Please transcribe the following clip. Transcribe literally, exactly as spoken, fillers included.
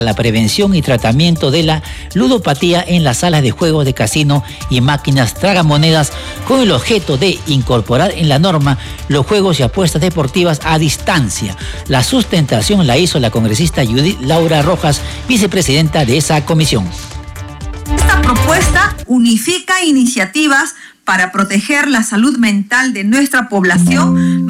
la prevención y tratamiento de la ludopatía en las salas de juegos de casino y máquinas tragamonedas, con el objeto de incorporar en la norma los juegos y apuestas deportivas a distancia. La sustentación la hizo la congresista Judith Laura Rojas, vicepresidenta de esa comisión. Esta propuesta unifica iniciativas para proteger la salud mental de nuestra población